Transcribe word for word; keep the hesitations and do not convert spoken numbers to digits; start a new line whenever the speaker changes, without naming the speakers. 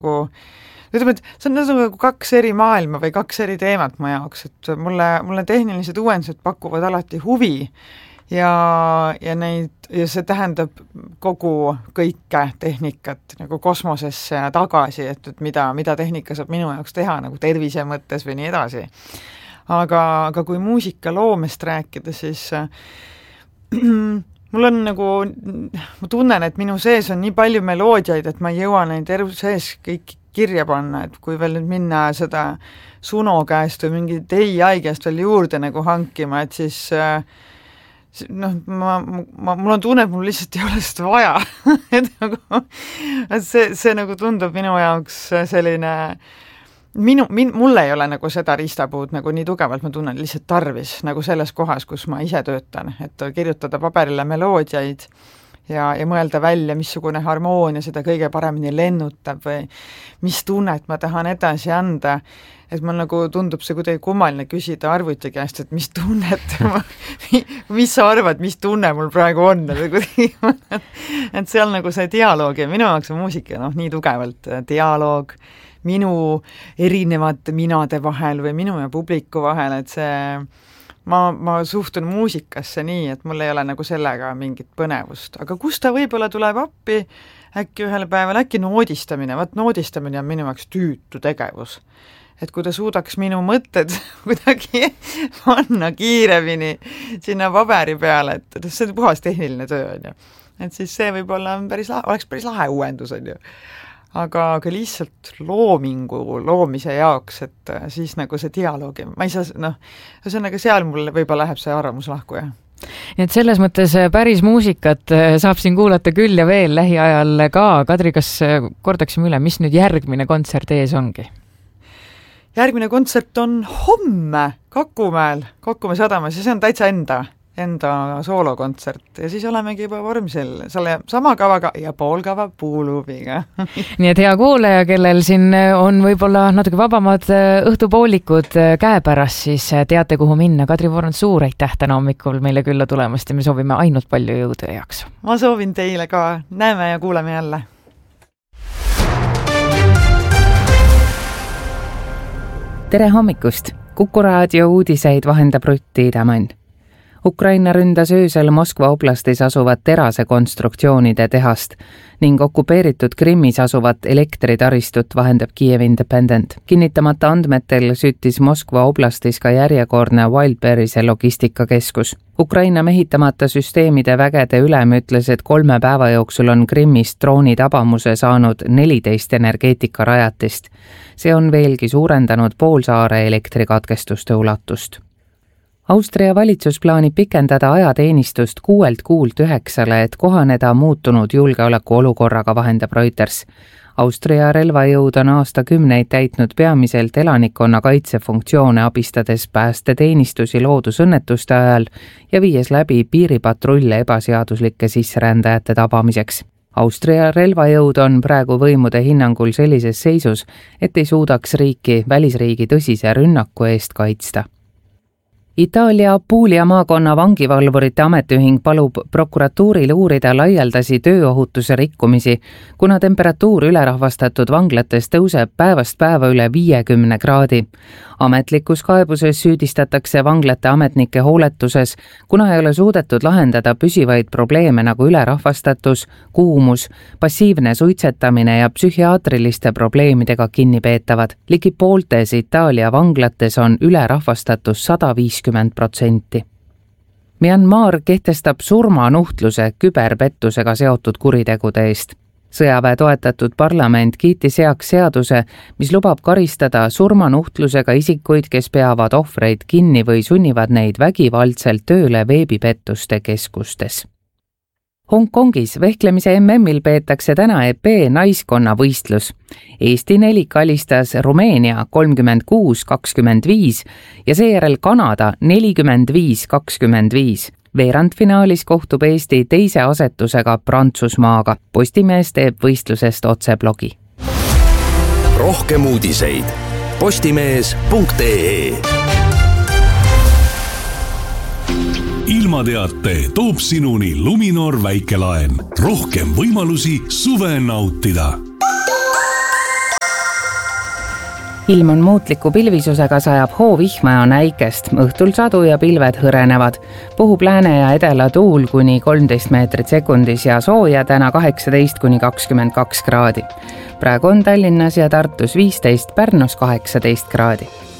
ütleme, et see on nagu kaks eri maailma või kaks eri teemat mu jaoks, et mulle, mulle tehnilised uuendused pakuvad alati huvi ja, ja neid, ja see tähendab kogu kõike tehnikat nagu kosmosesse ja tagasi, et, et mida, mida tehnika saab minu jaoks teha nagu tervise mõttes või nii edasi. Aga, aga kui muusikaloomest rääkida, siis äh, mul on nagu, ma tunnen, et minu sees on nii palju meloodiaid, et ma ei jõua neid elu sees kõik kirja panna, et kui veel nüüd minna seda Suno käest või mingi A I käest veel juurde nagu hankima, et siis noh, ma, ma, mul on tunne, et mul lihtsalt ei ole seda vaja. et nagu, et see, see nagu tundub minu jaoks selline, minu, min, mul ei ole nagu seda riistapuud nagu nii tugevalt, ma tunnen lihtsalt tarvis nagu selles kohas, kus ma ise töötan, et kirjutada paberile meloodiaid ja, ja mõelda välja, missugune harmoonia seda kõige paremini lennutab või mis tunnet ma tahan edasi anda, et mul nagu tundub see kuidagi kummaline küsida arvuti käest, et mis tunnet ma, mis sa arvad, mis tunne mul praegu on, et seal nagu see dialoog ja minu jaoks on muusika noh, nii tugevalt dialoog minu erinevate minade vahel või minu ja publiku vahel, et see Ma, ma suhtun muusikasse nii, et mul ei ole nagu sellega mingit põnevust, aga kus ta võib-olla tuleb appi, äkki ühel päeval, äkki noodistamine, vaat noodistamine on minu jaoks tüütu tegevus. Et kui ta suudaks minu mõtted kuidagi panna kiiremini sinna paberi peale, et see on puhas tehniline töö, on ju. Et siis see võib-olla on päris lahe, oleks päris lahe uuendus, on ju. Aga, aga lihtsalt loomingu loomise jaoks, et siis nagu see dialoogi, ma ei saa, noh, ühesõnaga seal mul võib-olla läheb see arvamus lahku, jah.
Nii et selles mõttes päris muusikat saab siin kuulata küll ja veel lähiajal ka. Kadri, kas kordaksime üle, mis nüüd järgmine kontsert ees ongi?
Järgmine kontsert on homme Kakumäel, Kakumäe sadamas ja see on täitsa enda enda soolokontsert ja siis olemegi juba vormsil selle sama kavaga ja poolkava puuluubiga.
Nii et hea kuulaja, kellel siin on võib-olla natuke vabamad õhtupoolikud käepärast, siis teate, kuhu minna. Kadri Voorant, suur aitäh täna hommikul meile külla tulemast ja me soovime ainult palju jõudu ja jaksu.
Ma soovin teile ka. Näeme ja kuuleme jälle.
Tere hommikust! Kuku raadio uudiseid vahendab Rutt Tiidemann. Ukraina ründas öösel Moskva oblastis asuvat terasekonstruktsioonide tehast ning okupeeritud Krimmis asuvat elektritaristut vahendab Kiev Independent. Kinnitamata andmetel süttis Moskva oblastis ka järjekordne Wildberry'se logistikakeskus. Ukraina mehitamata süsteemide vägede ülem ütles, et kolme päeva jooksul on Krimmist drooni tabamuse saanud neliteist energeetikarajatist. See on veelgi suurendanud poolsaare elektrikatkestuste ulatust. Austria valitsus plaanib pikendada ajateenistust kuuelt kuult üheksale, et kohaneda muutunud julgeoleku olukorraga, vahendab Reuters. Austria relvajõud on aastakümneid täitnud peamiselt elanikkonna kaitsefunktsioone, abistades päästeteenistusi loodusõnnetuste ajal ja viies läbi piiripatrulle ebaseaduslike sisserändajate tabamiseks. Austria relvajõud on praegu võimude hinnangul sellises seisus, et ei suudaks riiki välisriigi tõsise rünnaku eest kaitsta. Itaalia Apulia maakonna vangivalvurite ametiühing palub prokuratuuril uurida laialdasi tööohutuse rikkumisi, kuna temperatuur ülerahvastatud vanglates tõuseb päevast päeva üle viiekümne kraadi. Ametlikus kaebuses süüdistatakse vanglate ametnike hooletuses, kuna ei ole suudetud lahendada püsivaid probleeme nagu ülerahvastatus, kuumus, passiivne suitsetamine ja psühhiaatriliste probleemidega kinnipeetavad. Ligi pooltes Itaalia vanglates on ülerahvastatus sada viiskümmend protsenti. Myanmar kehtestab surmanuhtluse küberpettusega seotud kuritegude eest. Sõjaväe toetatud parlament kiitis heaks seaduse, mis lubab karistada surmanuhtlusega isikuid, kes peavad ohvreid kinni või sunnivad neid vägivaldselt tööle veebipettuste keskustes. Hongkongis vehklemise M M-il peetakse täna E P naiskonna võistlus. Eesti nelik alistas Rumeenia kolmkümmend kuus kakskümmend viis ja seejärel Kanada nelikümmend viis kakskümmend viis. Veerandfinaalis kohtub Eesti teise asetusega Prantsusmaaga. Postimees teeb võistlusest otseblogi.
Rohkem uudiseid postimees punkt ee. Ilmateate toob sinuni Luminor väikelaen. Rohkem võimalusi suve nautida.
ilm on muutliku pilvisusega, sajab hoovihma ja näikest, õhtul sadu ja pilved hõrenevad. Puhub lääne ja edela tuul kuni kolmteist meetrit sekundis ja sooja täna kaheksateist kuni kakskümmend kaks kraadi. Praegu on Tallinnas ja Tartus viisteist, Pärnus kaheksateist kraadi.